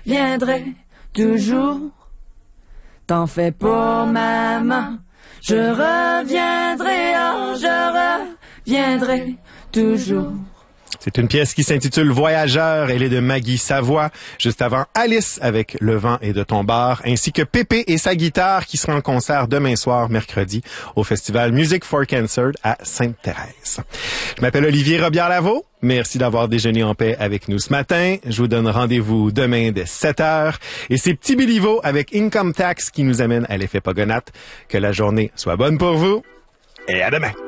reviendrai toujours. T'en fais pas, maman, je reviendrai, oh, je reviendrai toujours. C'est une pièce qui s'intitule Voyageur. Elle est de Maggie Savoie. Juste avant, Alice avec Le vent est de ton bar, ainsi que Pépé et sa guitare qui sera en concert demain soir, mercredi, au festival Music for Cancer à Sainte-Thérèse. Je m'appelle Olivier Robillard-Lavaux. Merci d'avoir déjeuné en paix avec nous ce matin. Je vous donne rendez-vous demain dès 7h. Et c'est Petit Béliveau avec Income Tax qui nous amène à l'effet Pogonat. Que la journée soit bonne pour vous et à demain.